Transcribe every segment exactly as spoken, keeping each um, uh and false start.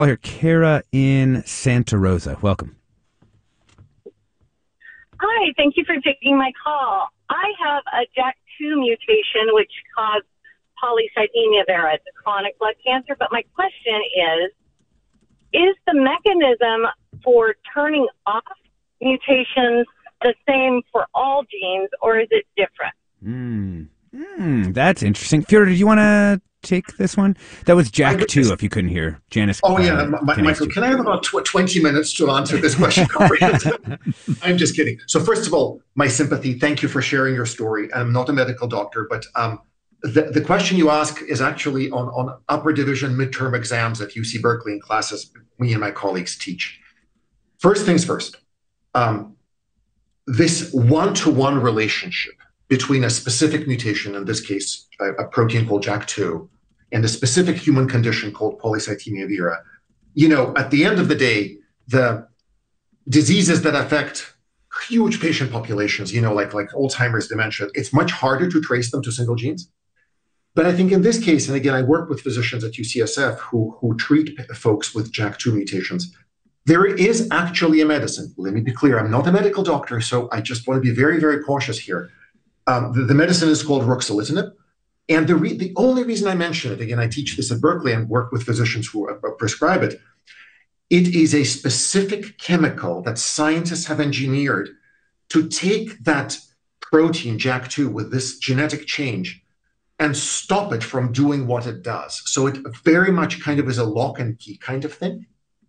here, Kara in Santa Rosa. Welcome. Hi, thank you for taking my call. I have a J A K two mutation which caused polycythemia vera. It's a chronic blood cancer, but my question is, is the mechanism for turning off mutations the same for all genes, or is it different? Mm. Mm, that's interesting. Fyodor, do you want to take this one? That was J A K two, if you couldn't hear. Janice. Oh, yeah. Uh, My, Michael, can I have about tw twenty minutes to answer this question comprehensively? I'm just kidding. So first of all, my sympathy. Thank you for sharing your story. I'm not a medical doctor, but um, the, the question you ask is actually on, on upper division midterm exams at U C Berkeley in classes me and my colleagues teach. First things first, um, this one-to-one relationship between a specific mutation, in this case, a, a protein called J A K two, and a specific human condition called polycythemia vera. You know, at the end of the day, the diseases that affect huge patient populations, you know, like, like Alzheimer's, dementia, it's much harder to trace them to single genes. But I think in this case, and again, I work with physicians at U C S F who, who treat folks with J A K two mutations. There is actually a medicine. Let me be clear, I'm not a medical doctor, so I just want to be very, very cautious here. Um, the, the medicine is called ruxolitinib. And the, re the only reason I mention it, again, I teach this at Berkeley and work with physicians who uh, prescribe it, it is a specific chemical that scientists have engineered to take that protein, J A K two, with this genetic change and stop it from doing what it does. So it very much kind of is a lock and key kind of thing.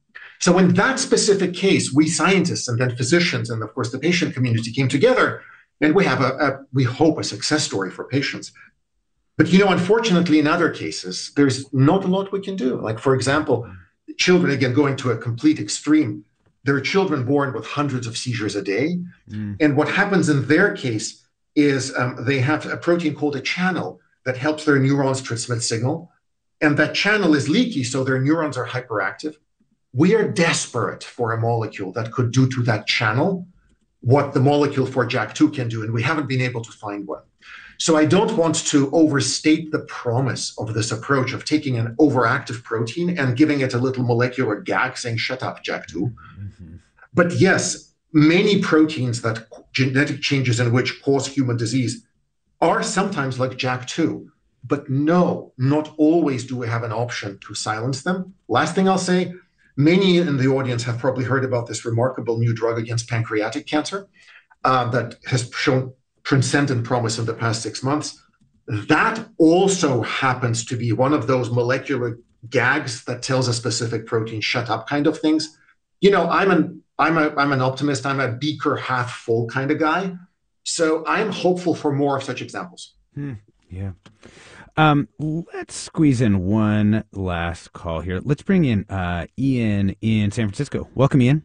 So in that specific case, we scientists and then physicians and of course the patient community came together, and we have a, a we hope a success story for patients. But you know, unfortunately, in other cases, there's not a lot we can do. Like for example, children, again, going to a complete extreme, there are children born with hundreds of seizures a day. Mm. And what happens in their case is um, they have a protein called a channel that helps their neurons transmit signal. And that channel is leaky, so their neurons are hyperactive. We are desperate for a molecule that could do to that channel what the molecule for J A K two can do, and we haven't been able to find one. So I don't want to overstate the promise of this approach of taking an overactive protein and giving it a little molecular gag saying, shut up, J A K two. Mm-hmm. But yes, many proteins that genetic changes in which cause human disease are sometimes like J A K two. But no, not always do we have an option to silence them. Last thing I'll say, many in the audience have probably heard about this remarkable new drug against pancreatic cancer uh, that has shown transcendent promise in the past six months. That also happens to be one of those molecular gags that tells a specific protein, shut up kind of things. You know, I'm an, I'm a, I'm an optimist. I'm a beaker half full kind of guy. So I'm hopeful for more of such examples. Hmm. Yeah. Um, let's squeeze in one last call here. Let's bring in uh, Ian in San Francisco. Welcome, Ian.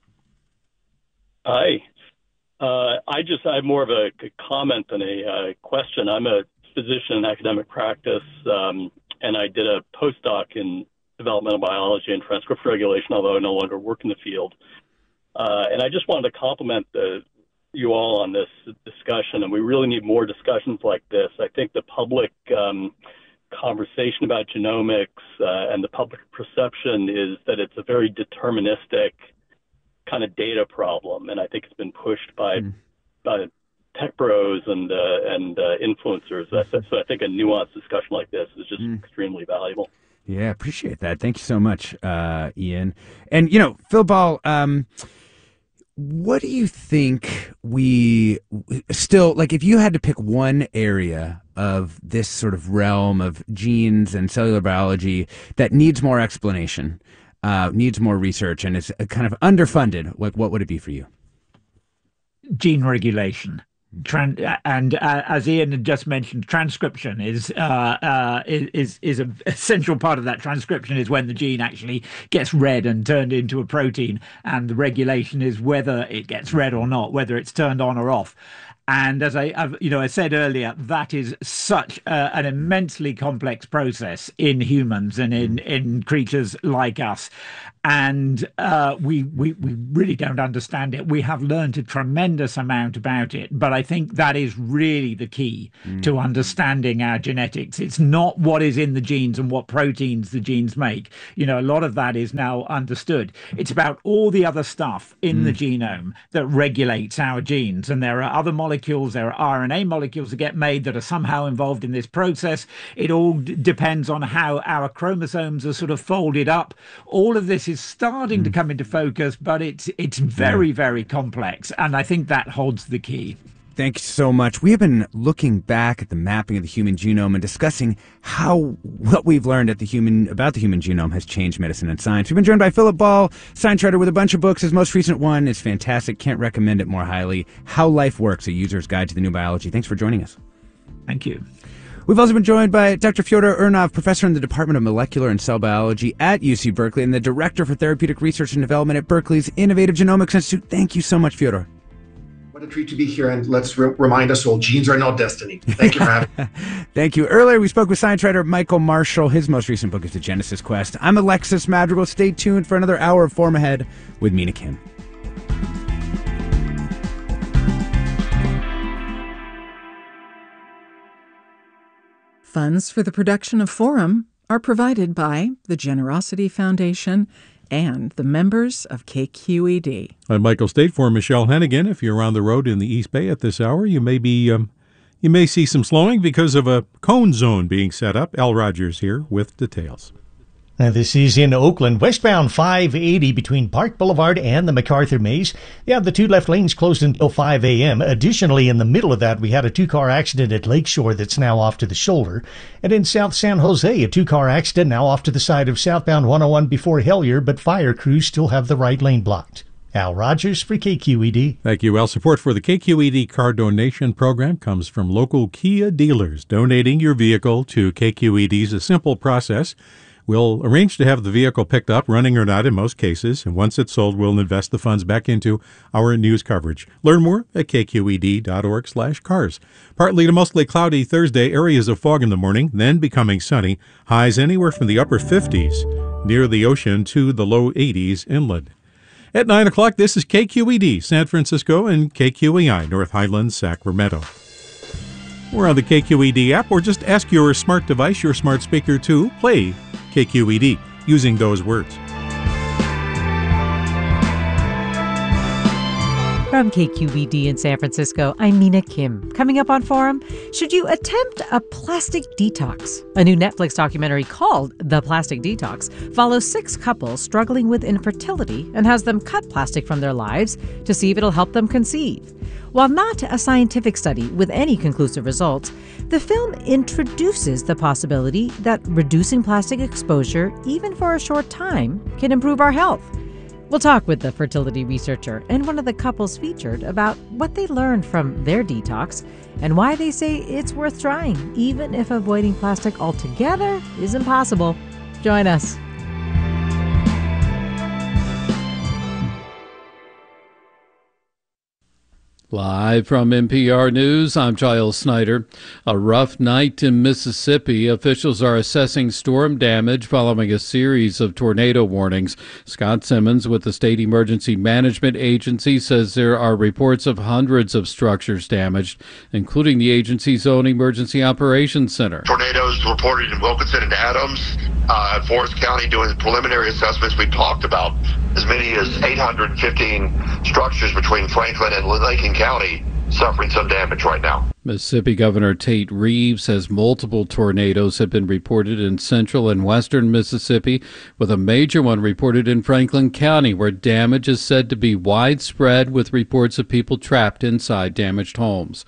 Hi. Uh, I just I have more of a comment than a uh, question. I'm a physician in academic practice, um, and I did a postdoc in developmental biology and transcript regulation, although I no longer work in the field. Uh, and I just wanted to compliment the, you all on this discussion, and we really need more discussions like this. I think the public um, conversation about genomics uh, and the public perception is that it's a very deterministic kind of data problem, and I think it's been pushed by, mm. by tech bros and uh, and uh, influencers. Mm-hmm. So I think a nuanced discussion like this is just mm. extremely valuable. Yeah, appreciate that. Thank you so much, uh, Ian. And you know, Phil Ball, um, what do you think we still like? If you had to pick one area of this sort of realm of genes and cellular biology that needs more explanation, Uh, needs more research, and is kind of underfunded, What what would it be for you? Gene regulation. Tran and uh, as Ian had just mentioned, transcription is uh, uh, is is an essential part of that. Transcription is when the gene actually gets read and turned into a protein, and the regulation is whether it gets read or not, whether it's turned on or off. And as I, I've, you know, I said earlier, that is such uh, an immensely complex process in humans and in, in creatures like us. And uh, we, we we really don't understand it. We have learned a tremendous amount about it, but I think that is really the key mm. to understanding our genetics. It's not what is in the genes and what proteins the genes make. You know, a lot of that is now understood. It's about all the other stuff in mm. the genome that regulates our genes. And there are other molecules, there are R N A molecules that get made that are somehow involved in this process. It all d- depends on how our chromosomes are sort of folded up. All of this is starting mm. to come into focus, but it's it's very, very complex. And I think that holds the key. Thanks so much. We have been looking back at the mapping of the human genome and discussing how what we've learned at the human about the human genome has changed medicine and science. We've been joined by Philip Ball, science writer with a bunch of books. His most recent one is fantastic. Can't recommend it more highly. How Life Works, a user's guide to the new biology. Thanks for joining us. Thank you. We've also been joined by Doctor Fyodor Urnov, professor in the Department of Molecular and Cell Biology at U C Berkeley and the director for therapeutic research and development at Berkeley's Innovative Genomics Institute. Thank you so much, Fyodor. What a treat to be here, and let's re- remind us all, genes are not destiny. Thank you for having me. Thank you. Earlier, we spoke with science writer Michael Marshall. His most recent book is The Genesis Quest. I'm Alexis Madrigal. Stay tuned for another hour of Forum Ahead with Mina Kim. Funds for the production of Forum are provided by the Generosity Foundation and the members of K Q E D. I'm Michael State for Michelle Hennigan. If you're on the road in the East Bay at this hour, you may be um, you may see some slowing because of a cone zone being set up. Al Rogers here with details. Now, this is in Oakland, westbound five eighty between Park Boulevard and the MacArthur Maze. They have the two left lanes closed until five a.m. Additionally, in the middle of that, we had a two-car accident at Lakeshore that's now off to the shoulder. And in South San Jose, a two-car accident now off to the side of southbound one oh one before Hellier, but fire crews still have the right lane blocked. Al Rogers for K Q E D. Thank you, Al. Support for the K Q E D car donation program comes from local Kia dealers. Donating your vehicle to K Q E D is a simple process. We'll arrange to have the vehicle picked up, running or not in most cases, and once it's sold, we'll invest the funds back into our news coverage. Learn more at k q e d dot org slash cars. Partly to mostly cloudy Thursday, areas of fog in the morning, then becoming sunny. Highs anywhere from the upper fifties near the ocean to the low eighties inland. At nine o'clock, this is K Q E D, San Francisco, and K Q E I, North Highlands, Sacramento. We're on the K Q E D app, or just ask your smart device, your smart speaker, to play K Q E D using those words. From K Q E D in San Francisco, I'm Mina Kim. Coming up on Forum, should you attempt a plastic detox? A new Netflix documentary called The Plastic Detox follows six couples struggling with infertility and has them cut plastic from their lives to see if it'll help them conceive. While not a scientific study with any conclusive results, the film introduces the possibility that reducing plastic exposure, even for a short time, can improve our health. We'll talk with the fertility researcher and one of the couples featured about what they learned from their detox and why they say it's worth trying, even if avoiding plastic altogether is impossible. Join us. Live from N P R News, I'm Giles Snyder. A rough night in Mississippi. Officials are assessing storm damage following a series of tornado warnings. Scott Simmons with the State Emergency Management Agency says there are reports of hundreds of structures damaged, including the agency's own Emergency Operations Center. Tornadoes reported in Wilkinson and Adams, uh, Forest County doing preliminary assessments. We talked about as many as eight hundred fifteen structures between Franklin and Lincoln County suffering some damage right now. Mississippi Governor Tate Reeves says multiple tornadoes have been reported in central and western Mississippi, with a major one reported in Franklin County, where damage is said to be widespread, with reports of people trapped inside damaged homes.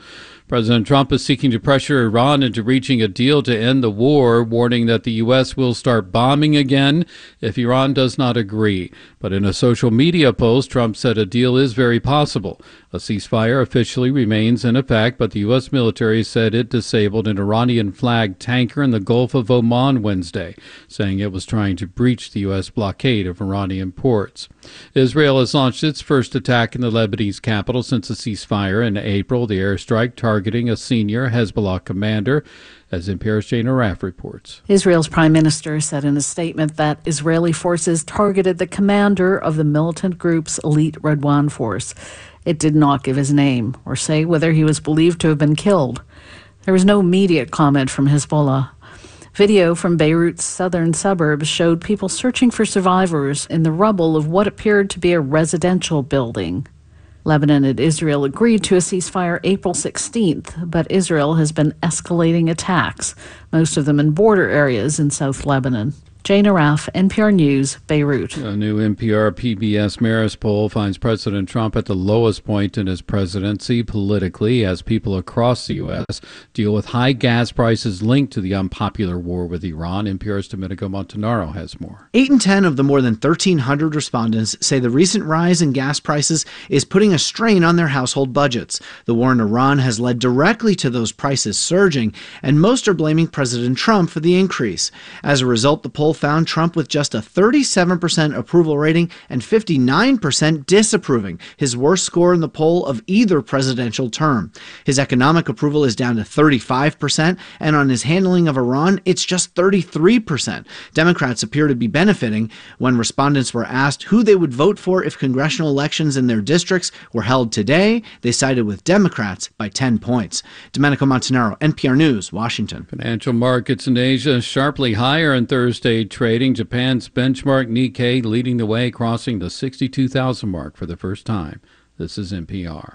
President Trump is seeking to pressure Iran into reaching a deal to end the war, warning that the U S will start bombing again if Iran does not agree. But in a social media post, Trump said a deal is very possible. A ceasefire officially remains in effect, but the U S military said it disabled an Iranian-flagged tanker in the Gulf of Oman Wednesday, saying it was trying to breach the U S blockade of Iranian ports. Israel has launched its first attack in the Lebanese capital since the ceasefire in April, the airstrike targeting a senior Hezbollah commander, as N P R's Jane Araf reports. Israel's prime minister said in a statement that Israeli forces targeted the commander of the militant group's elite Redwan force. It did not give his name or say whether he was believed to have been killed. There was no immediate comment from Hezbollah. Video from Beirut's southern suburbs showed people searching for survivors in the rubble of what appeared to be a residential building. Lebanon and Israel agreed to a ceasefire April sixteenth, but Israel has been escalating attacks, most of them in border areas in South Lebanon. Jane Araf, N P R News, Beirut. A new N P R P B S Marist poll finds President Trump at the lowest point in his presidency politically as people across the U S deal with high gas prices linked to the unpopular war with Iran. N P R's Domenico Montanaro has more. Eight in ten of the more than thirteen hundred respondents say the recent rise in gas prices is putting a strain on their household budgets. The war in Iran has led directly to those prices surging, and most are blaming President Trump for the increase. As a result, the poll found Trump with just a thirty-seven percent approval rating and fifty-nine percent disapproving, his worst score in the poll of either presidential term. His economic approval is down to thirty-five percent, and on his handling of Iran, it's just thirty-three percent. Democrats appear to be benefiting. When respondents were asked who they would vote for if congressional elections in their districts were held today, they sided with Democrats by ten points. Domenico Montanaro, N P R News, Washington. Financial markets in Asia sharply higher on Thursday trading. Japan's benchmark Nikkei leading the way, crossing the sixty-two thousand mark for the first time. This is N P R.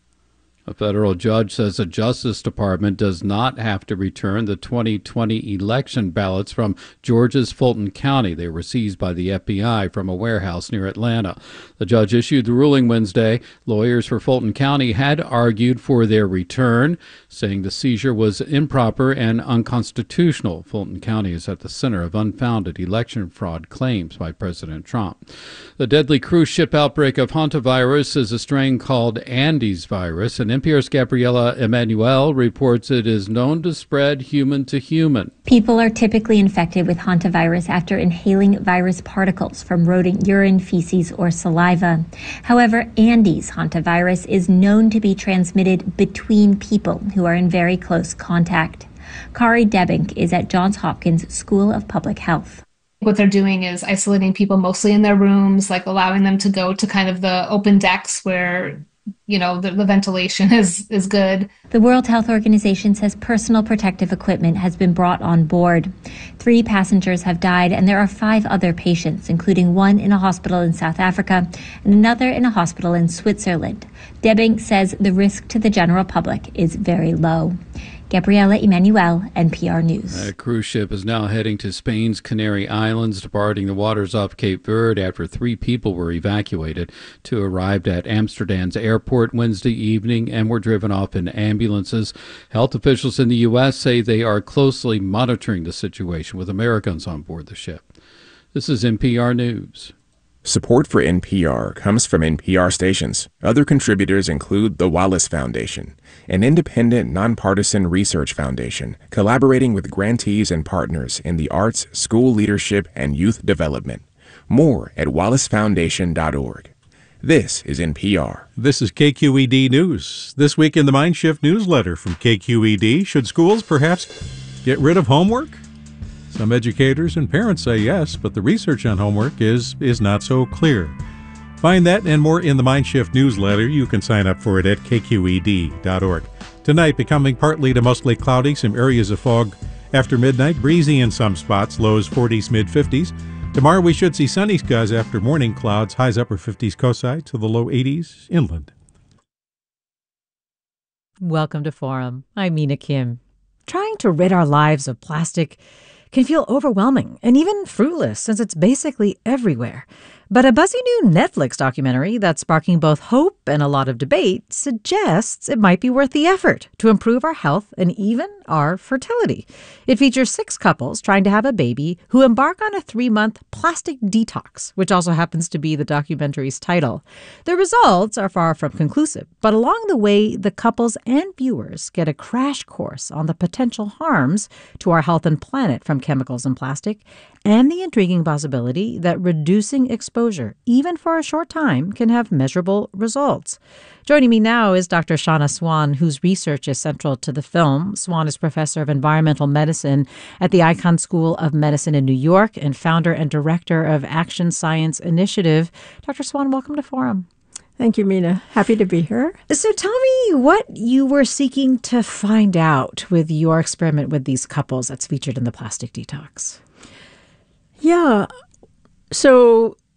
A federal judge says the Justice Department does not have to return the twenty twenty election ballots from Georgia's Fulton County. They were seized by the F B I from a warehouse near Atlanta. The judge issued the ruling Wednesday. Lawyers for Fulton County had argued for their return, saying the seizure was improper and unconstitutional. Fulton County is at the center of unfounded election fraud claims by President Trump. The deadly cruise ship outbreak of hantavirus is a strain called Andes virus, and N P R's Gabriela Emanuel reports it is known to spread human to human. People are typically infected with hantavirus after inhaling virus particles from rodent urine, feces, or saliva. However, Andes hantavirus is known to be transmitted between people who are in very close contact. Kari Debink is at Johns Hopkins School of Public Health. What they're doing is isolating people mostly in their rooms, like allowing them to go to kind of the open decks where, you know, the, the ventilation is, is good. The World Health Organization says personal protective equipment has been brought on board. Three passengers have died, and there are five other patients, including one in a hospital in South Africa and another in a hospital in Switzerland. Debink says the risk to the general public is very low. Gabriela Emanuel, N P R News. A cruise ship is now heading to Spain's Canary Islands, departing the waters off Cape Verde after three people were evacuated. Two arrived at Amsterdam's airport Wednesday evening and were driven off in ambulances. Health officials in the U S say they are closely monitoring the situation with Americans on board the ship. This is N P R News. Support for N P R comes from N P R stations. Other contributors include the Wallace Foundation, an independent, nonpartisan research foundation collaborating with grantees and partners in the arts, school leadership, and youth development. More at wallace foundation dot org. This is N P R. This is K Q E D News. This week in the Mindshift newsletter from K Q E D, should schools perhaps get rid of homework? Some educators and parents say yes, but the research on homework is, is not so clear. Find that and more in the Mindshift newsletter. You can sign up for it at K Q E D dot org. Tonight, becoming partly to mostly cloudy, some areas of fog after midnight, breezy in some spots, lows forties, mid-fifties. Tomorrow we should see sunny skies after morning clouds, highs upper fifties coastside to the low eighties inland. Welcome to Forum. I'm Mina Kim. Trying to rid our lives of plastic can feel overwhelming and even fruitless since it's basically everywhere. But a buzzy new Netflix documentary that's sparking both hope and a lot of debate suggests it might be worth the effort to improve our health and even our fertility. It features six couples trying to have a baby who embark on a three-month plastic detox, which also happens to be the documentary's title. The results are far from conclusive, but along the way, the couples and viewers get a crash course on the potential harms to our health and planet from chemicals and plastic, and the intriguing possibility that reducing exposure, even for a short time, can have measurable results. Joining me now is Doctor Shauna Swan, whose research is central to the film. Swan is professor of environmental medicine at the Icahn School of Medicine in New York and founder and director of Action Science Initiative. Doctor Swan, welcome to Forum. Thank you, Mina. Happy to be here. So tell me what you were seeking to find out with your experiment with these couples that's featured in the Plastic Detox. Yeah. So